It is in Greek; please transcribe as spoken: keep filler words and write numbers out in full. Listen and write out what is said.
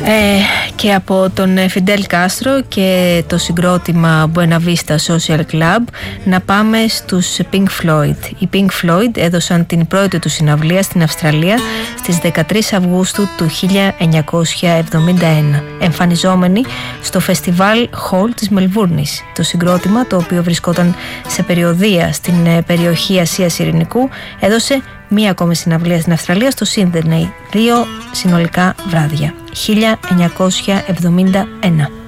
Ε, και από τον Φιντέλ Κάστρο και το συγκρότημα Buena Vista Social Club να πάμε στους Pink Floyd. Οι Pink Floyd έδωσαν την πρώτη του συναυλία στην Αυστραλία στις δεκατρείς Αυγούστου του χίλια εννιακόσια εβδομήντα ένα, εμφανιζόμενοι στο φεστιβάλ Hall της Μελβούρνης. Το συγκρότημα, το οποίο βρισκόταν σε περιοδεία στην περιοχή Ασίας Ειρηνικού, έδωσε μία ακόμη συναυλία στην Αυστραλία, στο Σίδνεϊ, δύο συνολικά βράδια, χίλια εννιακόσια εβδομήντα ένα.